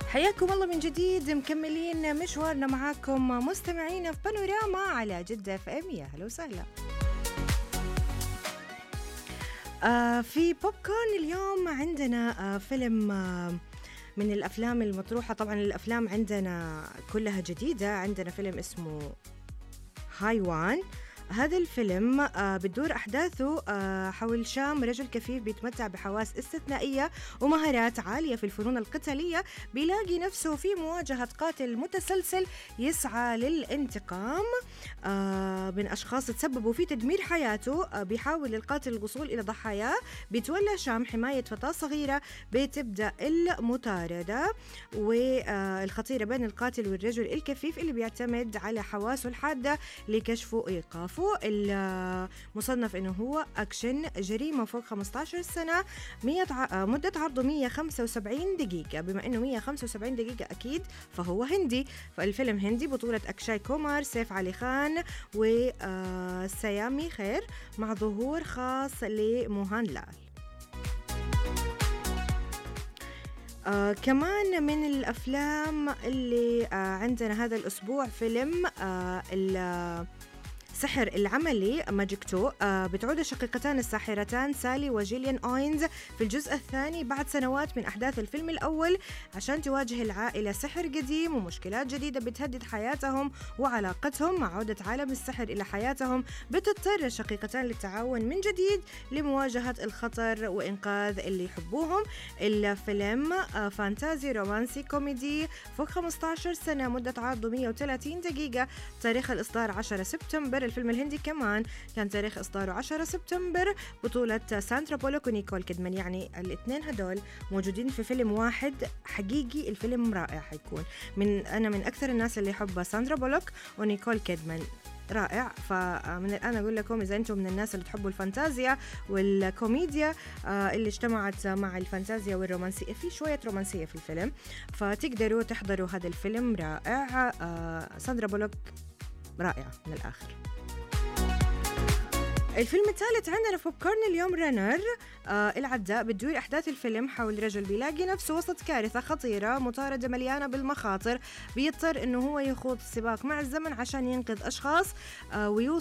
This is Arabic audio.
حياكم الله من جديد، مكملين مشوارنا معاكم مستمعين في بانوراما على جدة اف ام. يا هلا وسهلا. في بوب كورن اليوم عندنا فيلم من الأفلام المطروحة. طبعا الأفلام عندنا كلها جديدة. عندنا فيلم اسمه هايوان. هذا الفيلم بتدور أحداثه حول شام رجل كفيف بيتمتع بحواس استثنائية ومهارات عالية في الفنون القتالية، بيلاقي نفسه في مواجهة قاتل متسلسل يسعى للانتقام من أشخاص تسببوا في تدمير حياته. بيحاول القاتل الوصول إلى ضحاياه. بيتولى شام حماية فتاة صغيرة. بتبدأ المطاردة والخطيرة بين القاتل والرجل الكفيف اللي بيعتمد على حواسه الحادة لكشفه وإيقافه. المصنف إنه هو أكشن جريمة فوق 15 سنة. مدة عرضه 175 دقيقة. بما إنه 175 دقيقة أكيد فهو هندي، فالفيلم هندي بطولة أكشاي كومار، سيف علي خان وسيامي خير، مع ظهور خاص لموهان لال. كمان من الأفلام اللي عندنا هذا الأسبوع فيلم سحر العملي ماجيك 2. بتعود الشقيقتان الساحرتان سالي وجيليان أوينز في الجزء الثاني بعد سنوات من أحداث الفيلم الأول عشان تواجه العائلة سحر قديم ومشكلات جديدة بتهدد حياتهم وعلاقتهم. مع عودة عالم السحر إلى حياتهم بتضطر الشقيقتان للتعاون من جديد لمواجهة الخطر وإنقاذ اللي يحبوهم. الفيلم فانتازي رومانسي كوميدي فوق 15 سنة. مدة عرضه 130 دقيقة. تاريخ الإصدار 10 سبتمبر. الفيلم الهندي كمان كان تاريخ إصداره 10 سبتمبر. بطولة ساندرا بولوك ونيكول كيدمان، يعني الاثنين هدول موجودين في فيلم واحد. حقيقي الفيلم رائع حيكون. أنا من أكثر الناس اللي يحب ساندرا بولوك ونيكول كيدمان، رائع. فمن الآن أقول لكم إذا أنتم من الناس اللي تحبوا الفانتازيا والكوميديا اللي اجتمعت مع الفانتازيا والرومانسية، في شوية رومانسية في الفيلم، فتقدروا تحضروا هذا الفيلم رائع. ساندرا بولوك رائعة من الآخر. الفيلم الثالث عندنا في بوب كورن اليوم رنر. العداء. بتدور أحداث الفيلم حول رجل بيلاقي نفسه وسط كارثة خطيرة، مطاردة مليانة بالمخاطر. بيضطر إنه هو يخوض سباق مع الزمن عشان ينقذ أشخاص ويوصل